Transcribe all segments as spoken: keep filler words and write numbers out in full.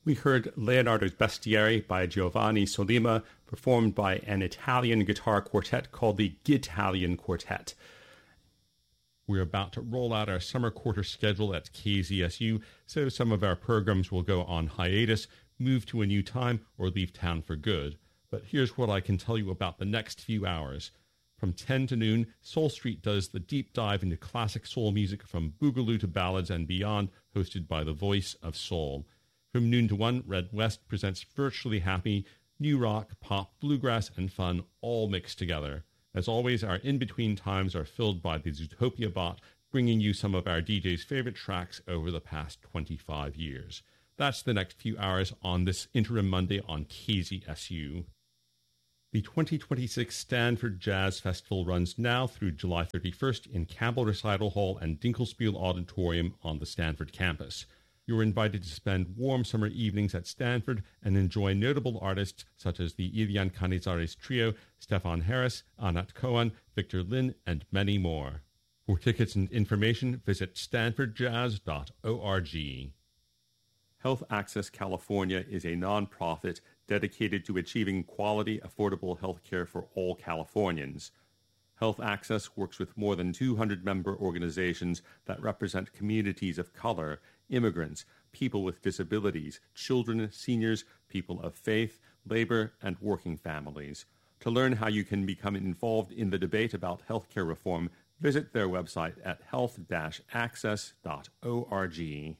We heard Leonardo's Bestiary by Giovanni Sollima, performed by an Italian guitar quartet called the Gitalian Quartet. We're about to roll out our summer quarter schedule at K Z S U, so some of our programs will go on hiatus, move to a new time, or leave town for good. But here's what I can tell you about the next few hours. From ten to noon, Soul Street does the deep dive into classic soul music from boogaloo to ballads and beyond, hosted by the Voice of Soul. From noon to one, Red West presents Virtually Happy, new rock, pop, bluegrass, and fun all mixed together. As always, our in-between times are filled by the Zootopia bot, bringing you some of our D J's favorite tracks over the past twenty-five years. That's the next few hours on this interim Monday on K Z S U. The twenty twenty-six Stanford Jazz Festival runs now through July thirty-first in Campbell Recital Hall and Dinkelspiel Auditorium on the Stanford campus. You're invited to spend warm summer evenings at Stanford and enjoy notable artists such as the Ilian Canizares Trio, Stefan Harris, Anat Cohen, Victor Lin, and many more. For tickets and information, visit stanford jazz dot org. Health Access California is a nonprofit dedicated to achieving quality, affordable health care for all Californians. Health Access works with more than two hundred member organizations that represent communities of color, immigrants, people with disabilities, children, seniors, people of faith, labor, and working families. To learn how you can become involved in the debate about healthcare reform, visit their website at health dash access dot org.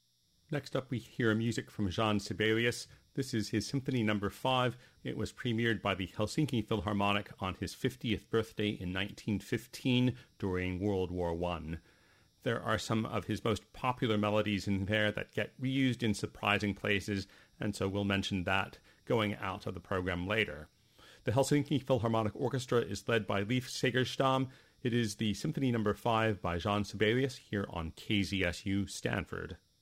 Next up, we hear music from Jean Sibelius. This is his Symphony Number five. It was premiered by the Helsinki Philharmonic on his fiftieth birthday in nineteen fifteen during World War One. There are some of his most popular melodies in there that get reused in surprising places, and so we'll mention that going out of the program later. The Helsinki Philharmonic Orchestra is led by Leif Segerstam. It is the Symphony Number five by Jean Sibelius here on K Z S U Stanford.